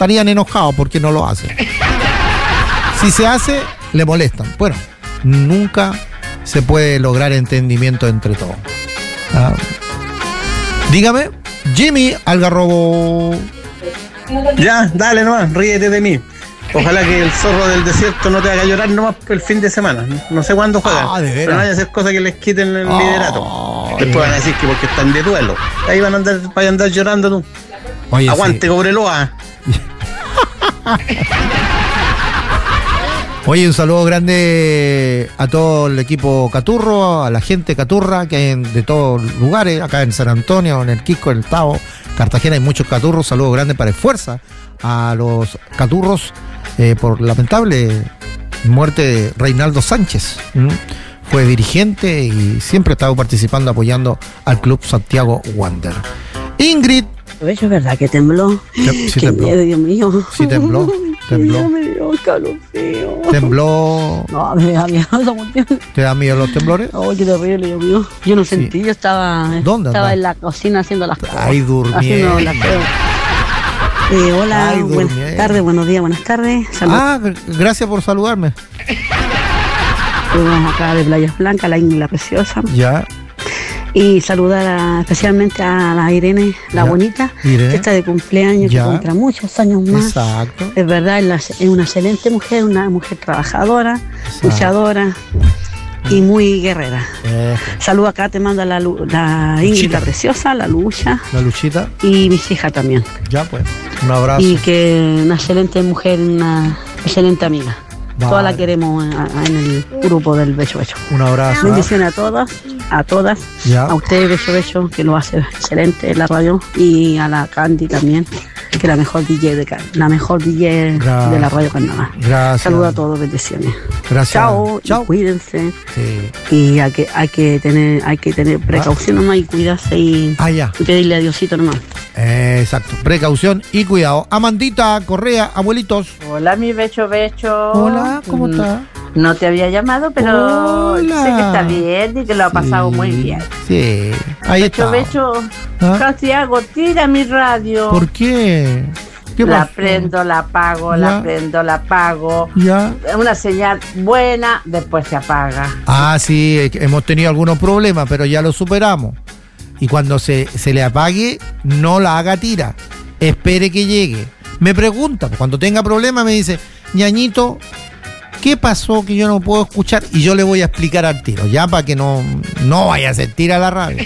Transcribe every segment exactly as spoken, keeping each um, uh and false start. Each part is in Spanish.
estarían enojados porque no lo hacen. Si se hace, le molestan. Bueno, nunca se puede lograr entendimiento entre todos. ¿Ah? Dígame, Jimmy Algarrobo. Ya, dale nomás, ríete de mí. Ojalá que el zorro del desierto no te haga llorar nomás el fin de semana. No sé cuándo juegan, ah, ¿de veras? pero no vaya a hacer cosas que les quiten el oh, liderato. Después van a decir que porque están de duelo. Ahí van a andar, van a andar llorando tú. Oye, aguante, sí. Cobreloa. Oye, un saludo grande a todo el equipo Caturro, a la gente Caturra que hay en, de todos lugares, acá en San Antonio, en el Quisco, en el Tavo, Cartagena hay muchos Caturros. Saludos grandes para Esfuerza a los Caturros eh, por lamentable muerte de Reinaldo Sánchez. ¿Mm? Fue dirigente y siempre ha estado participando, apoyando al Club Santiago Wander. Ingrid. ¿Es verdad que tembló? Sí, Qué tembló. miedo, Dios mío. Sí, tembló. Tembló. Me dio calofrío. Tembló. No, me da miedo esa cuestión. ¿Te da miedo los temblores? Oh, qué terrible, Dios mío. Yo no sentí, Sí. yo estaba, ¿Dónde estaba andaba? en la cocina haciendo las cosas. Ay, durmiendo. Haciendo las cosas. Eh, hola, Ay, buenas durmiendo. tardes, buenos días, buenas tardes. Saludos. Ah, gracias por saludarme. Estuvimos acá de Playas Blancas, la Ingla Preciosa. Ya. Y saludar a- especialmente a la Irene, la Ya. bonita, Irene. que está de cumpleaños, Ya. que cumpla muchos años más. Exacto. Es verdad, es, la- es una excelente mujer, una mujer trabajadora, Exacto. luchadora y muy guerrera. Eh, Salud acá, te manda la, Lu- la Ingrid, Luchita. la preciosa, la Lucha la Luchita. y mis hijas también. Ya, pues. Un abrazo. Y que una excelente mujer, una excelente amiga. Vale. Todas la queremos a- a- en el grupo del Becho Becho. Un abrazo. Bendiciones a todas, a todas, Ya. a usted Becho Becho, que lo hace excelente en la radio, y a la Candy también, que es la mejor D J de Ca- la mejor D J Gracias. de la radio Carnaval. Gracias. Saludos a todos, bendiciones. Gracias. Chao, y Chao. cuídense. Sí. Y hay que, hay que tener, hay que tener precaución nomás y cuidarse y, Ah, ya. y pedirle a Diosito nomás. Eh, exacto. Precaución y cuidado. Amandita Correa, abuelitos. Hola, mi Becho Becho. Hola, ¿cómo Mm, está? No te había llamado, pero Hola. sé que está bien y que lo ha pasado Sí, muy bien. Sí. Ahí Becho está. Becho, ¿Ah? casi hago tira mi radio. ¿Por qué? ¿Qué La pasó? prendo, la apago, Ya. la prendo, la apago. Ya. Una señal buena, después se apaga. Ah, sí, eh, hemos tenido algunos problemas, pero ya lo superamos. Y cuando se, se le apague, no la haga tira. Espere que llegue. Me pregunta, cuando tenga problemas me dice, ñañito, ¿qué pasó que yo no puedo escuchar? Y yo le voy a explicar al tiro, ya para que no, no vaya a hacer tira a la radio.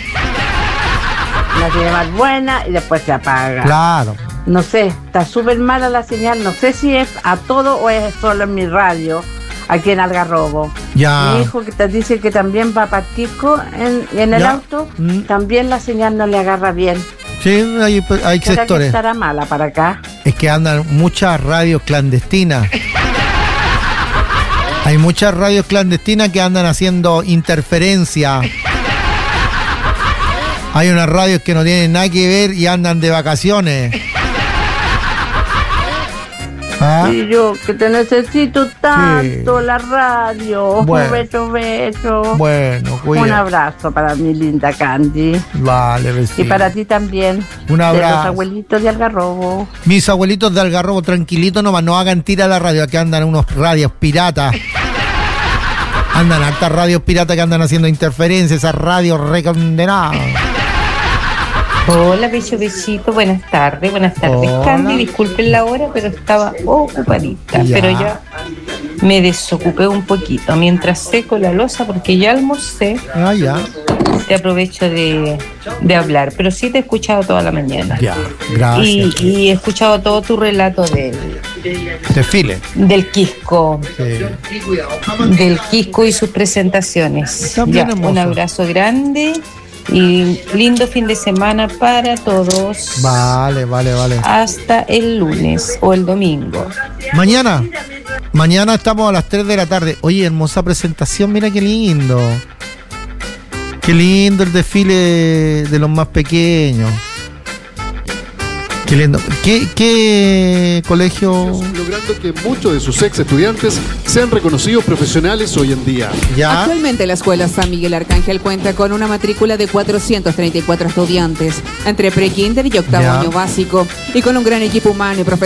La señal buena y después se apaga. Claro. No sé, está súper mala la señal. No sé si es a todo o es solo en mi radio, aquí en Algarrobo. Ya. Mi hijo que te dice que también va para Tisco en, en el Ya. auto, Mm. también la señal no le agarra bien. Sí, hay, hay ¿Será que sectores. estará mala para acá? Es que andan muchas radios clandestinas. Hay muchas radios clandestinas que andan haciendo interferencia. Hay unas radios que no tienen nada que ver y andan de vacaciones. ¿Ah? Y yo que te necesito tanto, Sí. la radio. Bueno. Un beso, beso. Bueno, Un cuida. abrazo para mi linda Candy. Vale, vecino. Y para ti también. Un De abrazo. los abuelitos de Algarrobo. Mis abuelitos de Algarrobo, tranquilitos nomás, no hagan tira a la radio, que andan unos radios piratas. Andan hartas radios piratas que andan haciendo interferencias, esas radios recondenadas. Hola, Becho Bechito, buenas tardes, buenas tardes, Hola. Candy. Disculpen la hora, pero estaba ocupadita. Ya. Pero ya me desocupé un poquito mientras seco la loza porque ya almorcé. Ah, ya. Te aprovecho de, de hablar, pero sí te he escuchado toda la mañana. Ya, Y, gracias. y he escuchado todo tu relato del, Desfile. del Quisco, Sí. del Quisco y sus presentaciones. También Ya, hermoso. un abrazo grande y lindo fin de semana para todos. Vale, vale, vale. Hasta el lunes o el domingo. Mañana. Mañana estamos a las tres de la tarde. Oye, hermosa presentación, mira qué lindo. Qué lindo el desfile de los más pequeños. Qué lindo. ¿Qué, qué colegio? Logrando que muchos de sus ex estudiantes sean reconocidos profesionales hoy en día. Ya. Actualmente la Escuela San Miguel Arcángel cuenta con una matrícula de cuatrocientos treinta y cuatro estudiantes entre pre-kinder y octavo Ya. año básico y con un gran equipo humano y profesional.